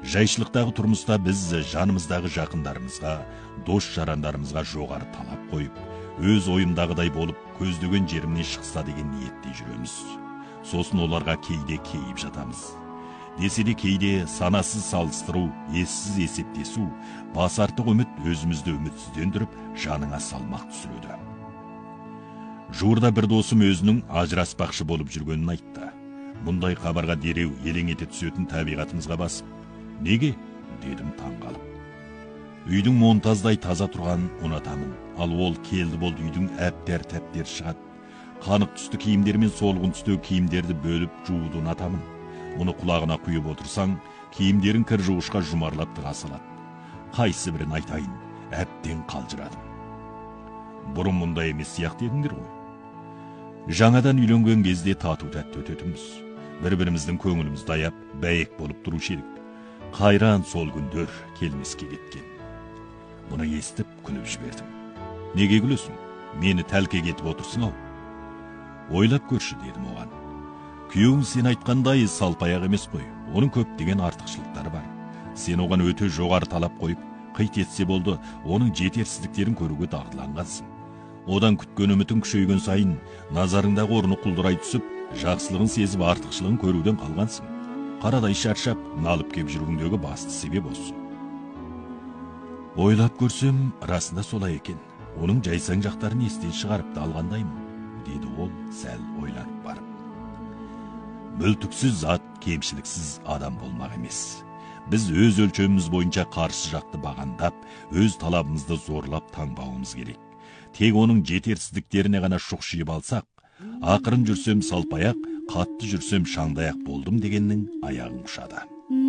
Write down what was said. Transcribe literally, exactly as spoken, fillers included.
Жайшылықтағы тұрмыста біз жанымыздағы жақындарымызға, дос жарандарымызға жоғары талап қойып, өз ойымдағыдай болып, көздеген жерімнен шықса деген ниетте жүреміз. Сосын оларға кейде кейіп жатамыз. Десе де кейде санасыз салыстыру, ессіз есептесу, бас артық үміт өзімізді үмітсіздендіріп, жаныңа салмақ түсіреді. Жуырда бір досым өзінің ажыраспақшы болып жүргенін айтты. Мұндай хабарға дереу елең ете түсетін табиғатымызға басып, неге? Дедім таңғалып. Үйдің монтаздай таза тұрғанын ұнатамын, ал ол келді болды үйдің әптер-тәптер шығады. Қанық түсті киімдер мен солғын түсті киімдерді бөліп жууды ұнатамын. Мұны құлағына құйып отырсаң, киімдерін кір жуғышқа жұмарлап тыға салады. Қайсы бірін айтайын, әптен қалжырадым. Бұрын мұндай емес сияқты едіңдер ғой. Жаңадан үйленген кезде тату-тәтті өтетіміз. Бір-біріміздің көңілімізді аяп, бәйек болып тұрушы едік. Қайран сол күндер келмеске кеткен. Бұны естіп күліп жібердім. Неге күлесің? Мені тәлке кетіп отырсың ау. Ойлап көрші дедім оған. Күйеуің сен айтқандай салпаяқ емес қой. Оның көптеген артықшылықтары бар. Сен оған өте жоғары талап қойып, қит етсе болды, оның жетерсіздіктерін көруге дағдыланғансың. Одан күткен үмітің күшейген сайын, назарыңдағы орны құлдырай түсіп, жақсылығын сезіп артықшылығын көруден қалғансың. Қарадай шаршап, налып кеп жүруіңдегі басты себеп осы. Ойлап көрсем, расында солай екен. Оның жайсаң жақтарын естен шығарып та алғандаймын, деді ол сәл ойланып барып. Мүлтіксіз зат, кемшіліксіз адам болмақ емес. Біз өз өлшеміміз бойынша қарсы жақты бағандап, өз талабымызды зорлап таңбауымыз керек. Тек оның жетерсіздіктеріне ғана шұқшиып алсақ, ақырын жүрсем салпаяқ, қатты жүрсем шаңдаяқ болдым дегеннің аяғын құшады.